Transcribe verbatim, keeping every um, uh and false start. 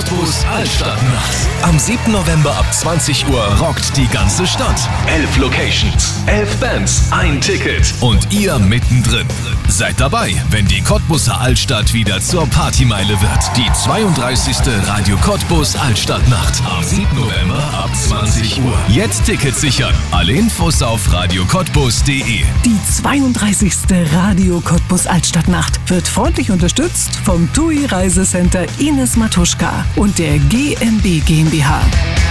Cottbus Altstadtnacht. Am siebten November ab zwanzig Uhr rockt die ganze Stadt. Elf Locations, elf Bands, ein Ticket und ihr mittendrin. Seid dabei, wenn die Cottbuser Altstadt wieder zur Partymeile wird. Die zweiunddreißigste Radio Cottbus Altstadtnacht. Am siebten November ab zwanzig Uhr. Jetzt Tickets sichern. Alle Infos auf radio cottbus punkt de. Die zweiunddreißigste Radio Cottbus Altstadtnacht wird freundlich unterstützt vom T U I Reisecenter Ines Matuschka und der G M B GmbH.